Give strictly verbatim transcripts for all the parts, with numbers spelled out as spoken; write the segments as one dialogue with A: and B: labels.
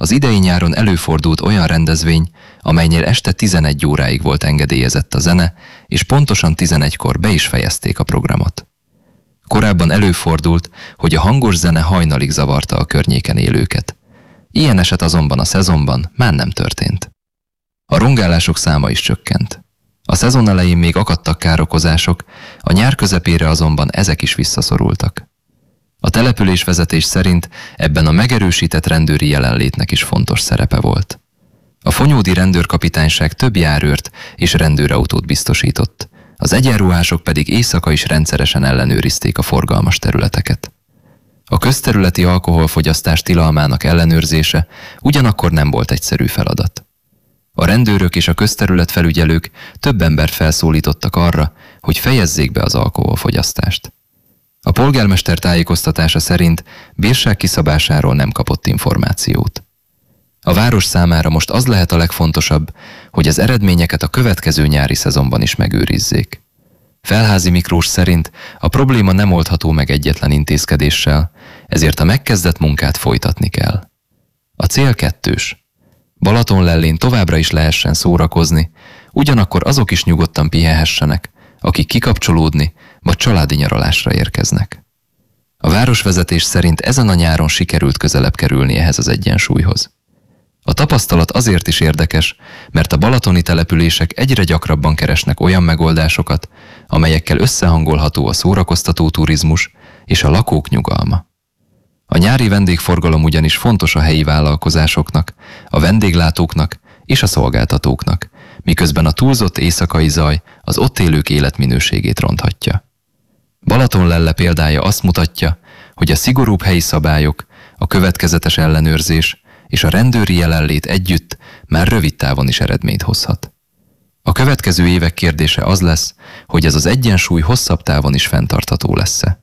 A: Az idei nyáron előfordult olyan rendezvény, amelynél este tizenegy óráig volt engedélyezett a zene, és pontosan tizenegykor be is fejezték a programot. Korábban előfordult, hogy a hangos zene hajnalig zavarta a környéken élőket. Ilyen eset azonban a szezonban már nem történt. A rongálások száma is csökkent. A szezon elején még akadtak károkozások, a nyár közepére azonban ezek is visszaszorultak. A településvezetés szerint ebben a megerősített rendőri jelenlétnek is fontos szerepe volt. A fonyódi rendőrkapitányság több járőrt és rendőrautót biztosított, az egyenruhások pedig éjszaka is rendszeresen ellenőrizték a forgalmas területeket. A közterületi alkoholfogyasztás tilalmának ellenőrzése ugyanakkor nem volt egyszerű feladat. A rendőrök és a közterületfelügyelők több embert felszólítottak arra, hogy fejezzék be az alkoholfogyasztást. A polgármester tájékoztatása szerint bírság kiszabásáról nem kapott információt. A város számára most az lehet a legfontosabb, hogy az eredményeket a következő nyári szezonban is megőrizzék. Felházi Miklós szerint a probléma nem oldható meg egyetlen intézkedéssel, ezért a megkezdett munkát folytatni kell. A cél kettős. Balatonlellén továbbra is lehessen szórakozni, ugyanakkor azok is nyugodtan pihenhessenek, akik kikapcsolódni vagy családi nyaralásra érkeznek. A városvezetés szerint ezen a nyáron sikerült közelebb kerülni ehhez az egyensúlyhoz. A tapasztalat azért is érdekes, mert a balatoni települések egyre gyakrabban keresnek olyan megoldásokat, amelyekkel összehangolható a szórakoztató turizmus és a lakók nyugalma. A nyári vendégforgalom ugyanis fontos a helyi vállalkozásoknak, a vendéglátóknak és a szolgáltatóknak, miközben a túlzott éjszakai zaj az ott élők életminőségét ronthatja. Balatonlelle példája azt mutatja, hogy a szigorúbb helyi szabályok, a következetes ellenőrzés és a rendőri jelenlét együtt már rövid távon is eredményt hozhat. A következő évek kérdése az lesz, hogy ez az egyensúly hosszabb távon is fenntartható lesz-e.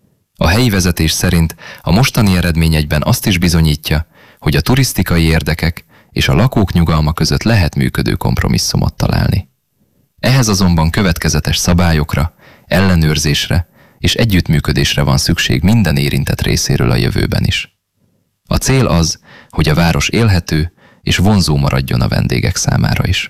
A: A helyi vezetés szerint a mostani eredmény egyben azt is bizonyítja, hogy a turisztikai érdekek és a lakók nyugalma között lehet működő kompromisszumot találni. Ehhez azonban következetes szabályokra, ellenőrzésre és együttműködésre van szükség minden érintett részéről a jövőben is. A cél az, hogy a város élhető és vonzó maradjon a vendégek számára is.